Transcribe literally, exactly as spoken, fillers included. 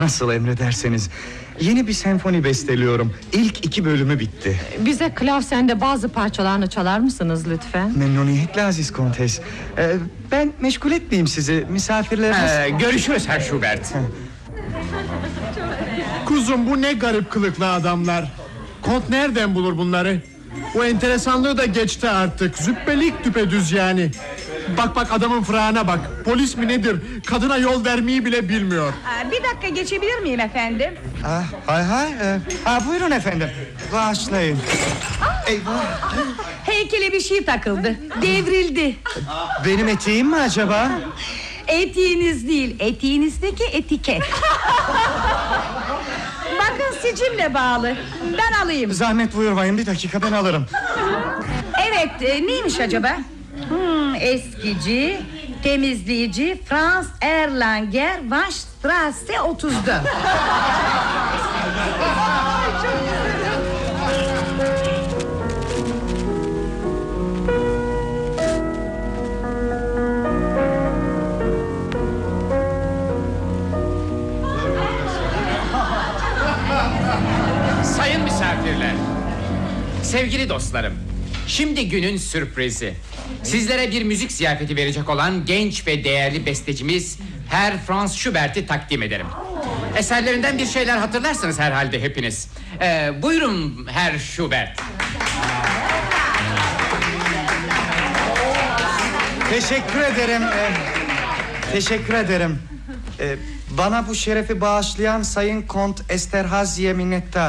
Nasıl emrederseniz. Yeni bir senfoni besteliyorum. İlk iki bölümü bitti. Bize klavsende bazı parçalarını çalar mısınız lütfen? Memnuniyetle Aziz Kontes. Ee, ben meşgul etmeyeyim sizi. Misafirleriniz... Ee, görüşürüz Herr Schubert. Kuzum, bu ne garip kılıklı adamlar. Kont nereden bulur bunları? Bu enteresanlığı da geçti artık. Züppelik düpedüz yani. Bak bak, adamın fırağına bak. Polis mi nedir? Kadına yol vermeyi bile bilmiyor. Aa, bir dakika geçebilir miyim efendim? Ah, hay hay. Ee, ha, buyurun efendim. Bağışlayın. Eyvah. Heykele bir şey takıldı. Devrildi. Benim eteğim mi acaba? Etiğiniz değil, etiğinizdeki etiket. Bakın sicimle bağlı. Ben alayım. Zahmet buyurmayın, bir dakika ben alırım. Evet, e, neymiş acaba? Hmm, eskici, temizleyici, Franz Erlanger, Wachtstraße otuz dört. Sayın misafirler, sevgili dostlarım, şimdi günün sürprizi. Sizlere bir müzik ziyafeti verecek olan genç ve değerli bestecimiz Herr Franz Schubert'i takdim ederim. Eserlerinden bir şeyler hatırlarsınız herhalde hepiniz. Ee, buyurun Herr Schubert. Teşekkür ederim. Ee, teşekkür ederim. Ee, bana bu şerefi bağışlayan Sayın Kont Esterhazy'ye minnettarım.